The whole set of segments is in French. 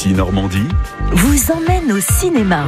Ici Normandie vous emmène au cinéma.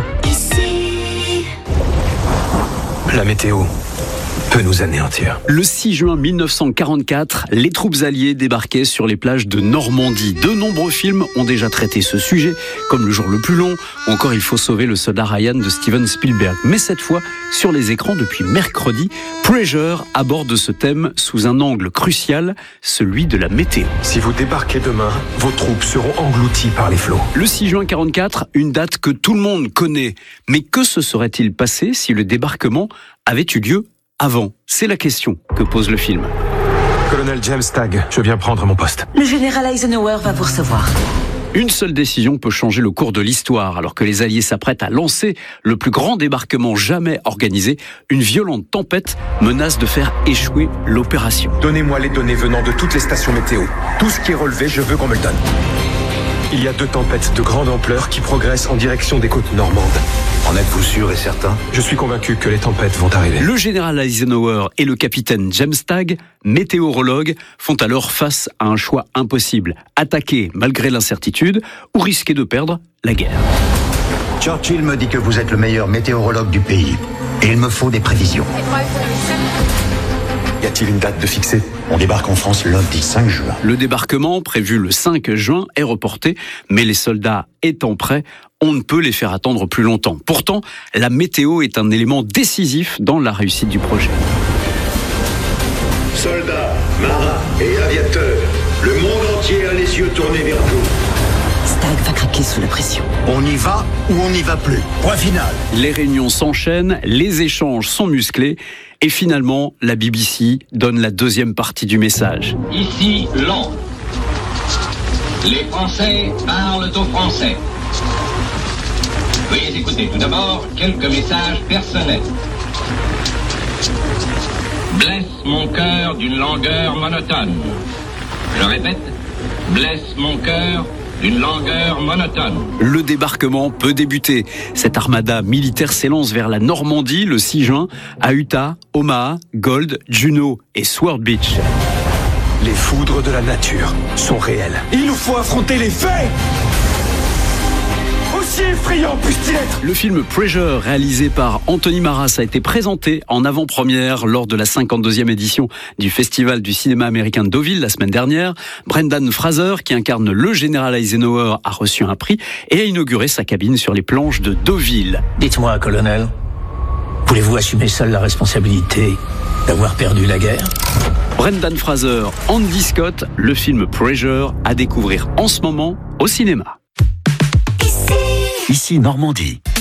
La météo peut nous anéantir. Le 6 juin 1944, les troupes alliées débarquaient sur les plages de Normandie. De nombreux films ont déjà traité ce sujet, comme Le jour le plus long, ou encore Il faut sauver le soldat Ryan de Steven Spielberg. Mais cette fois, sur les écrans depuis mercredi, Pressure aborde ce thème sous un angle crucial, celui de la météo. Si vous débarquez demain, vos troupes seront englouties par les flots. Le 6 juin 44, une date que tout le monde connaît. Mais que se serait-il passé si le débarquement avait eu lieu avant? C'est la question que pose le film. Colonel James Stagg, je viens prendre mon poste. Le général Eisenhower va vous recevoir. Une seule décision peut changer le cours de l'histoire. Alors que les Alliés s'apprêtent à lancer le plus grand débarquement jamais organisé, une violente tempête menace de faire échouer l'opération. Donnez-moi les données venant de toutes les stations météo. Tout ce qui est relevé, je veux qu'on me le donne. Il y a 2 tempêtes de grande ampleur qui progressent en direction des côtes normandes. En êtes-vous sûr et certain? Je suis convaincu que les tempêtes vont arriver. Le général Eisenhower et le capitaine James Stagg, météorologues, font alors face à un choix impossible. Attaquer malgré l'incertitude ou risquer de perdre la guerre. Churchill me dit que vous êtes le meilleur météorologue du pays. Et il me faut des prévisions. Y a-t-il une date de fixée? On débarque en France lundi 5 juin. Le débarquement, prévu le 5 juin, est reporté, mais les soldats étant prêts, on ne peut les faire attendre plus longtemps. Pourtant, la météo est un élément décisif dans la réussite du projet. Soldats, marins et aviateurs, le monde entier a les yeux tournés vers vous. Stagg va craquer sous la pression. On y va ou on n'y va plus. Point final. Les réunions s'enchaînent, les échanges sont musclés, et finalement, la BBC donne la deuxième partie du message. Ici, Londres. Les Français parlent aux Français. Veuillez écouter tout d'abord quelques messages personnels. Blesse mon cœur d'une langueur monotone. Je répète, blesse mon cœur d'une langueur monotone. Le débarquement peut débuter. Cette armada militaire s'élance vers la Normandie le 6 juin, à Utah, Omaha, Gold, Juneau et Sword Beach. Les foudres de la nature sont réelles. Il nous faut affronter les faits! Aussi effrayant puisse-t-il être! Le film Pressure, réalisé par Anthony Maras, a été présenté en avant-première lors de la 52e édition du Festival du cinéma américain de Deauville la semaine dernière. Brendan Fraser, qui incarne le général Eisenhower, a reçu un prix et a inauguré sa cabine sur les planches de Deauville. Dites-moi, colonel, voulez-vous assumer seul la responsabilité d'avoir perdu la guerre? Brendan Fraser, Andy Scott, le film Pressure à découvrir en ce moment au cinéma. Ici Normandie.